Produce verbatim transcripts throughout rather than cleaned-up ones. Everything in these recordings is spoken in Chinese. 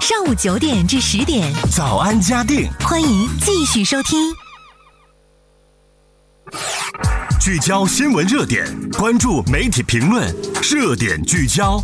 上午九点至十点， 早安嘉定， 欢迎继续收听。 聚焦新闻热点，关注媒体评论，热点聚焦。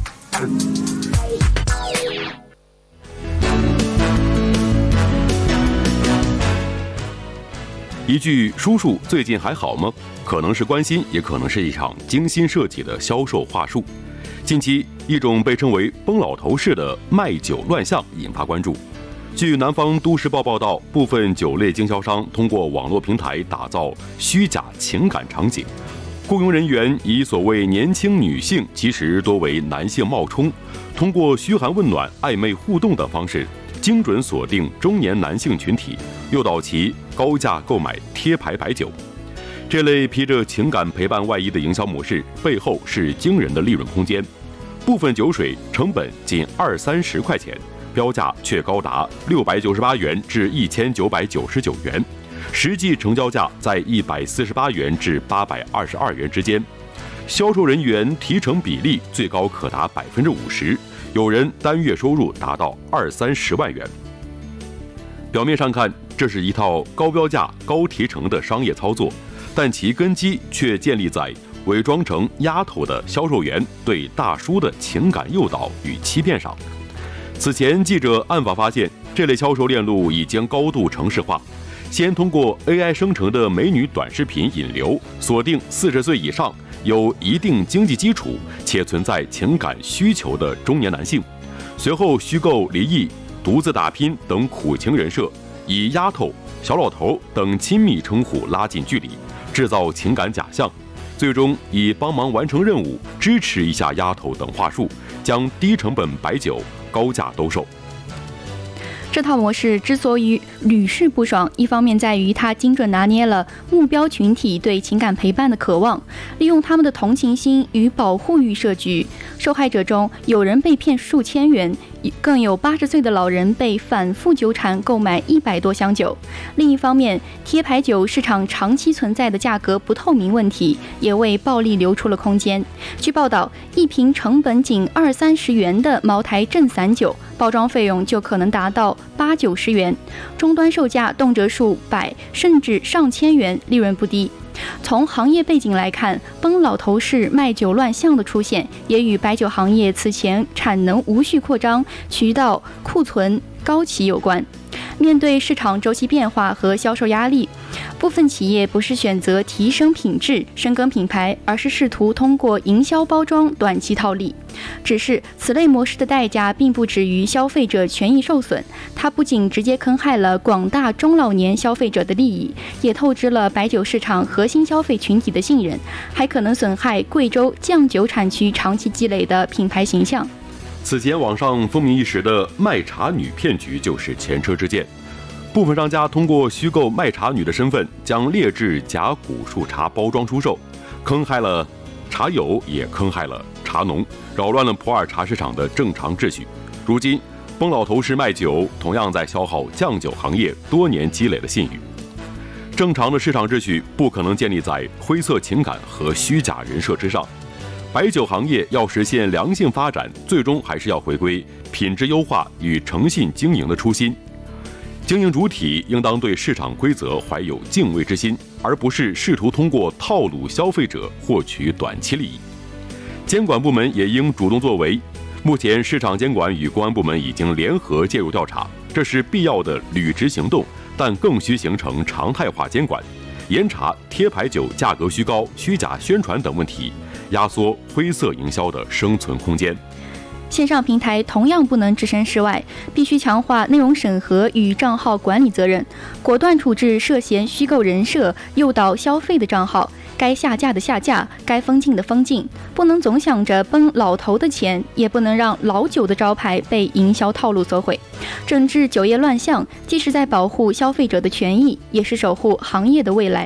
一句叔叔最近还好吗？可能是关心，也可能是一场精心设计的销售话术。近期，一种被称为“崩老头式”的卖酒乱象引发关注。据南方都市报报道，部分酒类经销商通过网络平台打造虚假情感场景，雇佣人员以所谓年轻女性，其实多为男性冒充，通过嘘寒问暖、暧昧互动等方式，精准锁定中年男性群体，诱导其高价购买贴牌白酒。这类披着情感陪伴外衣的营销模式，背后是惊人的利润空间。部分酒水成本仅二三十块钱，标价却高达六百九十八元至一千九百九十九元，实际成交价在一百四十八元至八百二十二元之间。销售人员提成比例最高可达百分之五十，有人单月收入达到二三十万元。表面上看，这是一套高标价、高提成的商业操作，但其根基却建立在伪装成丫头的销售员对大叔的情感诱导与欺骗上。此前，记者暗访发现，这类销售链路已经高度程式化。先通过 A I 生成的美女短视频引流，锁定四十岁以上、有一定经济基础且存在情感需求的中年男性。随后虚构离异、独自打拼等苦情人设，以丫头、小老头等亲密称呼拉近距离，制造情感假象，最终以帮忙完成任务、支持一下丫头等话术，将低成本白酒高价兜售。 这套模式之所以屡试不爽，一方面在于它精准拿捏了目标群体对情感陪伴的渴望，利用他们的同情心与保护欲设局。受害者中有人被骗数千元，更有八十岁的老人被反复纠缠购买一百多箱酒。另一方面，贴牌酒市场长期存在的价格不透明问题，也为暴利留出了空间。据报道，一瓶成本仅二三十元的茅台镇散酒，包装费用就可能达到八九十元，终端售价动辄数百甚至上千元，利润不低。从行业背景来看，崩老头式卖酒乱象的出现，也与白酒行业此前产能无序扩张、渠道库存高企有关。面对市场周期变化和销售压力，部分企业不是选择提升品质、深耕品牌，而是试图通过营销包装短期套利。只是此类模式的代价并不止于消费者权益受损，它不仅直接坑害了广大中老年消费者的利益，也透支了白酒市场核心消费群体的信任，还可能损害贵州酱酒产区长期积累的品牌形象。 此前网上风靡一时的卖茶女骗局就是前车之鉴。部分商家通过虚构卖茶女的身份，将劣质假古树茶包装出售，坑害了茶友，也坑害了茶农，扰乱了普洱茶市场的正常秩序。如今，崩老头式卖酒同样在消耗酱酒行业多年积累的信誉。正常的市场秩序不可能建立在灰色情感和虚假人设之上。白酒行业要实现良性发展，最终还是要回归品质优化与诚信经营的初心。经营主体应当对市场规则怀有敬畏之心，而不是试图通过套路消费者获取短期利益。监管部门也应主动作为。目前，市场监管与公安部门已经联合介入调查，这是必要的履职行动，但更需形成常态化监管，严查贴牌酒价格虚高、虚假宣传等问题，压缩灰色营销的生存空间。 线上平台同样不能置身事外，必须强化内容审核与账号管理责任，果断处置涉嫌虚构人设、诱导消费的账号，该下架的下架，该封禁的封禁。不能总想着崩老头的钱，也不能让老酒的招牌被营销套路所毁。整治酒业乱象，既是在保护消费者的权益，也是守护行业的未来。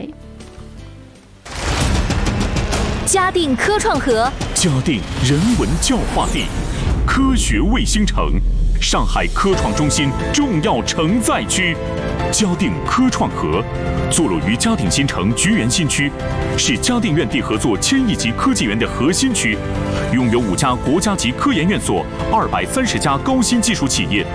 嘉定科创河， 嘉定人文教化地，科学卫星城，上海科创中心重要承载区。嘉定科创河坐落于嘉定新城菊园新区，是嘉定院地合作千亿级科技园的核心区，拥有五家国家级科研院所、二百三十家高新技术企业